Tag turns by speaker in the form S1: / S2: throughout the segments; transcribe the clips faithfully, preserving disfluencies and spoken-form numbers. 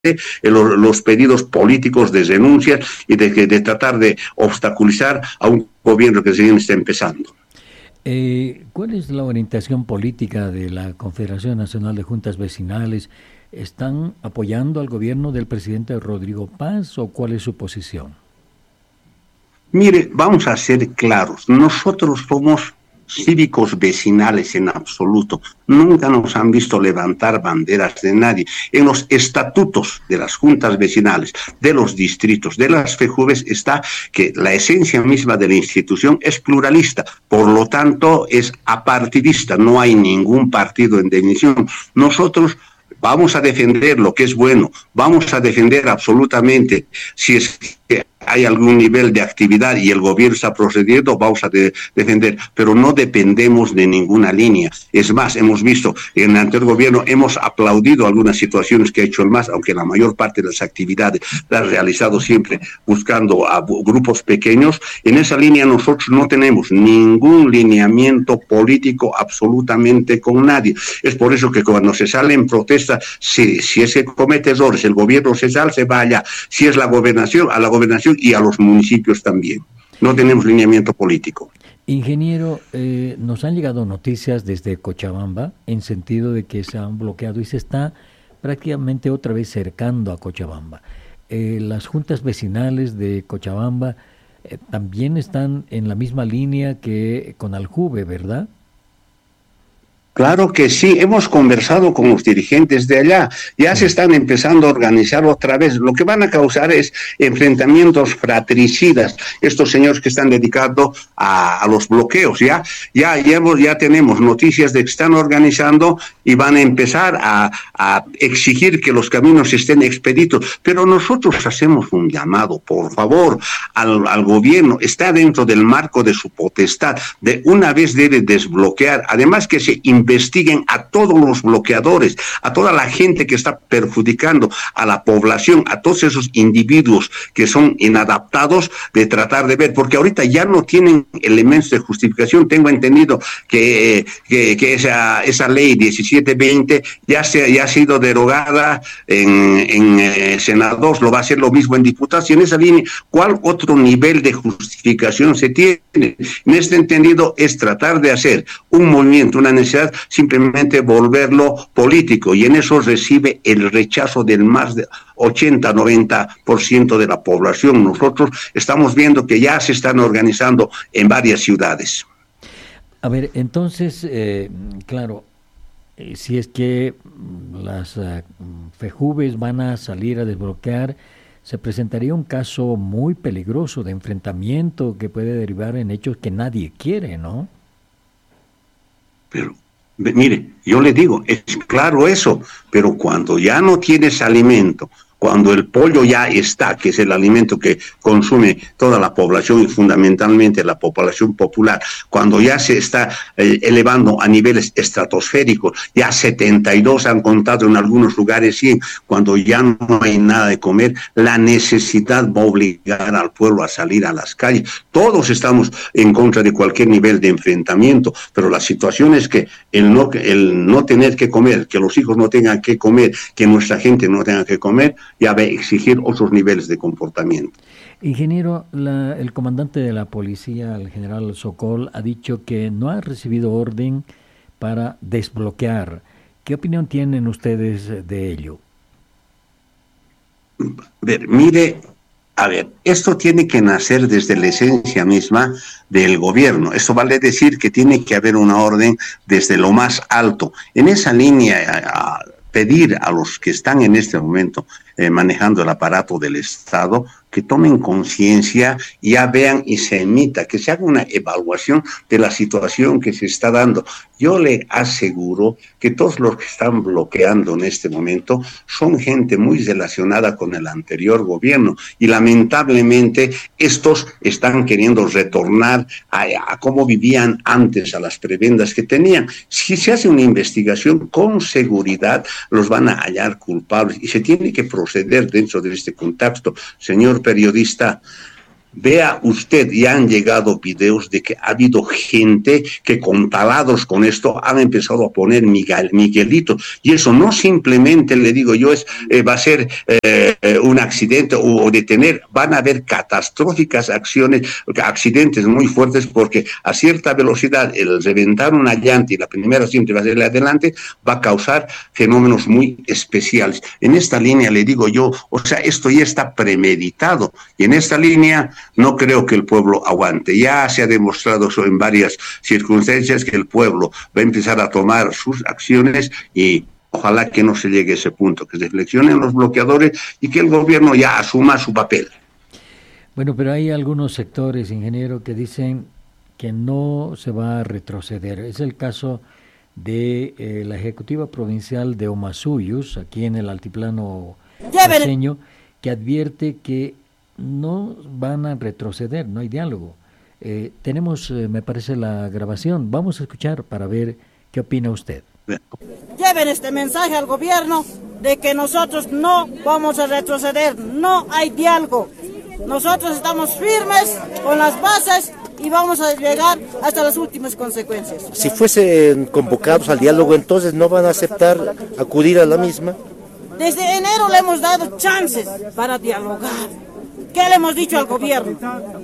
S1: los, los pedidos políticos de denuncias y de, de tratar de obstaculizar a un gobierno que recién está empezando.
S2: Eh, ¿Cuál es la orientación política de la Confederación Nacional de Juntas Vecinales? ¿Están apoyando al gobierno del presidente Rodrigo Paz o cuál es su posición?
S1: Mire, vamos a ser claros, nosotros somos cívicos vecinales en absoluto, nunca nos han visto levantar banderas de nadie. En los estatutos de las juntas vecinales, de los distritos, de las FEJUVES está que la esencia misma de la institución es pluralista, por lo tanto es apartidista, no hay ningún partido en definición. Nosotros vamos a defender lo que es bueno, vamos a defender absolutamente si es que hay algún nivel de actividad y el gobierno está procediendo, vamos a de, defender, pero no dependemos de ninguna línea. Es más, hemos visto en el anterior gobierno, hemos aplaudido algunas situaciones que ha hecho el M A S, aunque la mayor parte de las actividades las ha realizado siempre buscando a grupos pequeños. En esa línea nosotros no tenemos ningún lineamiento político absolutamente con nadie. Es por eso que cuando se sale en protesta, si, si ese comete errores, el gobierno se sale, se va allá. Si es la gobernación, a la gobernación y a los municipios también. No tenemos lineamiento político.
S2: Ingeniero, eh, nos han llegado noticias desde Cochabamba en sentido de que se han bloqueado y se está prácticamente otra vez cercando a Cochabamba. Eh, las juntas vecinales de Cochabamba eh, también están en la misma línea que con Aljuve, ¿verdad?
S1: Claro que sí, hemos conversado con los dirigentes de allá, ya se están empezando a organizar otra vez, lo que van a causar es enfrentamientos fratricidas, estos señores que están dedicados a, a los bloqueos, ya, ya, ya, hemos, ya tenemos noticias de que están organizando y van a empezar a, a exigir que los caminos estén expeditos, pero nosotros hacemos un llamado, por favor, al, al gobierno, está dentro del marco de su potestad, de una vez debe desbloquear, además que se investiguen a todos los bloqueadores, a toda la gente que está perjudicando a la población, a todos esos individuos que son inadaptados, de tratar de ver, porque ahorita ya no tienen elementos de justificación. Tengo entendido que, que, que esa, esa ley diecisiete veinte ya, se, ya ha sido derogada en, en eh, senadores, lo va a hacer lo mismo en diputados, y en esa línea, ¿cuál otro nivel de justificación se tiene? En este entendido es tratar de hacer un movimiento, una necesidad, simplemente volverlo político, y en eso recibe el rechazo del más de ochenta a noventa por ciento de la población. Nosotros estamos viendo que ya se están organizando en varias ciudades.
S2: A ver, entonces, eh, claro, eh, si es que las uh, FEJUVES van a salir a desbloquear, se presentaría un caso muy peligroso de enfrentamiento que puede derivar en hechos que nadie quiere, ¿no?
S1: Pero mire, yo le digo, es claro eso, pero cuando ya no tienes alimento, cuando el pollo ya está, que es el alimento que consume toda la población y fundamentalmente la población popular, cuando ya se está eh, elevando a niveles estratosféricos, ya setenta y dos han contado en algunos lugares cien, cuando ya no hay nada de comer, la necesidad va a obligar al pueblo a salir a las calles. Todos estamos en contra de cualquier nivel de enfrentamiento, pero la situación es que el no, el no tener que comer, que los hijos no tengan que comer, que nuestra gente no tenga que comer, ya va a exigir otros niveles de comportamiento.
S2: Ingeniero, la, el comandante de la policía, el general Sokol, ha dicho que no ha recibido orden para desbloquear. ¿Qué opinión tienen ustedes de ello?
S1: A ver, mire, a ver, esto tiene que nacer desde la esencia misma del gobierno. Eso vale decir que tiene que haber una orden desde lo más alto. En esa línea, a, pedir a los que están en este momento eh, manejando el aparato del Estado que tomen conciencia, ya vean y se emita, que se haga una evaluación de la situación que se está dando. Yo le aseguro que todos los que están bloqueando en este momento son gente muy relacionada con el anterior gobierno y lamentablemente estos están queriendo retornar a, a cómo vivían antes, a las prebendas que tenían. Si se hace una investigación con seguridad, los van a hallar culpables y se tiene que proceder dentro de este contexto. Señor periodista, Vea usted, ya han llegado videos de que ha habido gente que con taladros con esto han empezado a poner Miguel, Miguelito. Y eso no simplemente, le digo yo, es eh, va a ser eh, un accidente o, o detener, van a haber catastróficas acciones, accidentes muy fuertes, porque a cierta velocidad el reventar una llanta y la primera siempre va a ser la de adelante, va a causar fenómenos muy especiales. En esta línea le digo yo, o sea, esto ya está premeditado, y en esta línea no creo que el pueblo aguante. Ya se ha demostrado eso en varias circunstancias, que el pueblo va a empezar a tomar sus acciones, y ojalá que no se llegue a ese punto, que se reflexionen los bloqueadores y que el gobierno ya asuma su papel.
S2: Bueno, pero hay algunos sectores, ingeniero, que dicen que no se va a retroceder. Es el caso de eh, la Ejecutiva Provincial de Omasuyus, aquí en el altiplano paseño, que advierte que no van a retroceder, no hay diálogo. Eh, tenemos, eh, me parece, la grabación. Vamos a escuchar para ver qué opina usted.
S3: Lleven este mensaje al gobierno de que nosotros no vamos a retroceder, no hay diálogo. Nosotros estamos firmes con las bases y vamos a llegar hasta las últimas consecuencias.
S4: Si fuesen convocados al diálogo, entonces no van a aceptar acudir a la misma.
S3: Desde enero le hemos dado chances para dialogar. ¿Qué le hemos dicho al gobierno?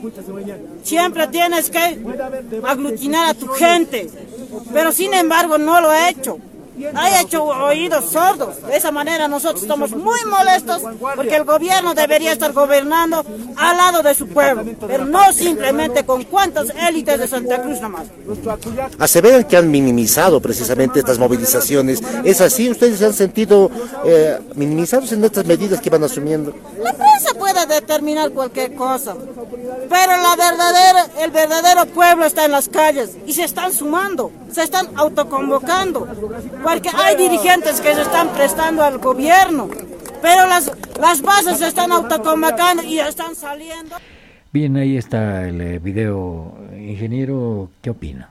S3: Siempre tienes que aglutinar a tu gente, pero sin embargo no lo ha hecho. Ha hecho oídos sordos. De esa manera nosotros estamos muy molestos, porque el gobierno debería estar gobernando al lado de su pueblo, pero no simplemente con cuantas élites de Santa Cruz nomás.
S4: Aseveran que han minimizado precisamente estas movilizaciones. ¿Es así? ¿Ustedes se han sentido eh, minimizados en estas medidas que van asumiendo?
S3: La prensa puede determinar cualquier cosa, pero la verdadera, el verdadero pueblo está en las calles y se están sumando, se están autoconvocando. Porque hay dirigentes que se están prestando al gobierno, pero las, las bases se están autoconvocando y están saliendo.
S2: Bien, ahí está el video. Ingeniero, ¿qué opina?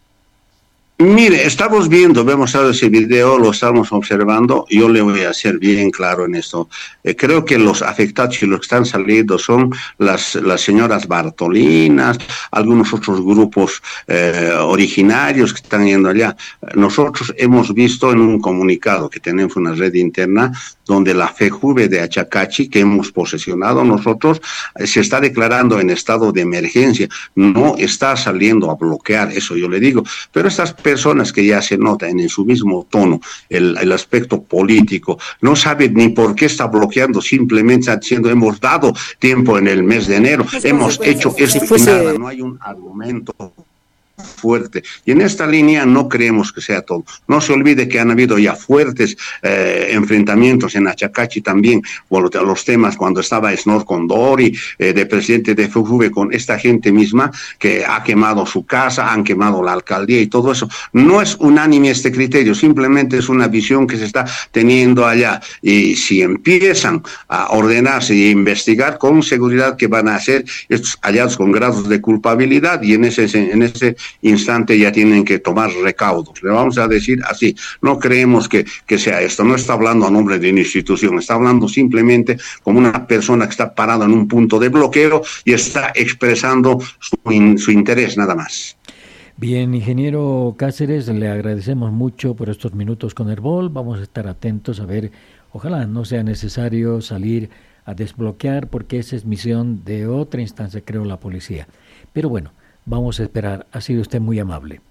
S1: Mire, estamos viendo, hemos dado ese video, lo estamos observando. Yo le voy a ser bien claro en esto. Eh, creo que los afectados y los que están saliendo son las, las señoras Bartolinas, algunos otros grupos eh, originarios que están yendo allá. Nosotros hemos visto en un comunicado que tenemos una red interna, donde la FEJUVE de Achacachi, que hemos posesionado nosotros, eh, se está declarando en estado de emergencia. No está saliendo a bloquear, eso yo le digo. Pero estas personas que ya se notan en su mismo tono el, el aspecto político, no saben ni por qué está bloqueando, simplemente está diciendo hemos dado tiempo en el mes de enero, hemos hecho esto, si fuese... nada, no hay un argumento fuerte. Y en esta línea no creemos que sea todo. No se olvide que han habido ya fuertes eh, enfrentamientos en Achacachi también, por los temas cuando estaba Snor Condori, eh, de presidente de FEJUVE, con esta gente misma que ha quemado su casa, han quemado la alcaldía y todo eso. No es unánime este criterio, simplemente es una visión que se está teniendo allá. Y si empiezan a ordenarse y investigar, con seguridad que van a hacer estos hallazgos con grados de culpabilidad, y en ese, en ese instante ya tienen que tomar recaudos. Le vamos a decir así, no creemos que, que sea esto, no está hablando a nombre de una institución, está hablando simplemente como una persona que está parada en un punto de bloqueo y está expresando su, in, su interés nada más.
S2: Bien, ingeniero Cáceres, le agradecemos mucho por estos minutos con Herbol. Vamos a estar atentos a ver, ojalá no sea necesario salir a desbloquear, porque esa es misión de otra instancia, creo, la policía. Pero bueno, vamos a esperar. Ha sido usted muy amable.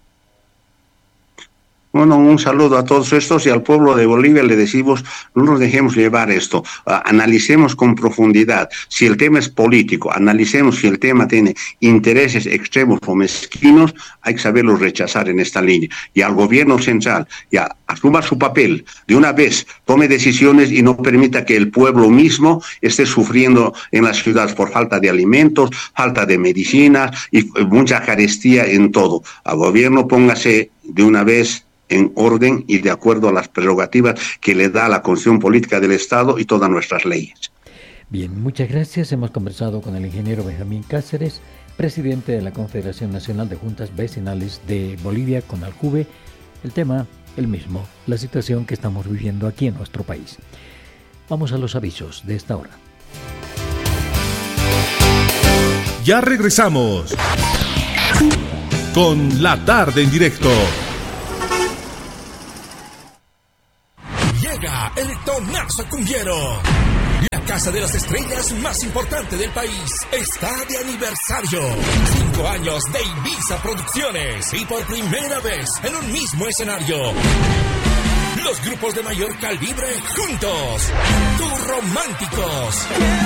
S1: Bueno, un saludo a todos estos, y al pueblo de Bolivia le decimos, no nos dejemos llevar esto, uh, analicemos con profundidad. Si el tema es político, analicemos si el tema tiene intereses extremos o mezquinos, hay que saberlos rechazar en esta línea. Y al gobierno central, ya asuma su papel, de una vez tome decisiones y no permita que el pueblo mismo esté sufriendo en las ciudades por falta de alimentos, falta de medicinas y mucha carestía en todo. Al gobierno póngase de una vez en orden y de acuerdo a las prerrogativas que le da la Constitución Política del Estado y todas nuestras leyes.
S2: Bien, muchas gracias. Hemos conversado con el ingeniero Benjamín Cáceres, presidente de la Confederación Nacional de Juntas Vecinales de Bolivia, CONALJUVE. El tema, el mismo, la situación que estamos viviendo aquí en nuestro país. Vamos a los avisos de esta hora.
S5: Ya regresamos con La Tarde en Directo.
S6: Llega el Tonazo Cumbiero. La Casa de las Estrellas más importante del país está de aniversario. Cinco años de Ibiza Producciones y por primera vez en un mismo escenario. Los grupos de mayor calibre juntos. Tus Románticos.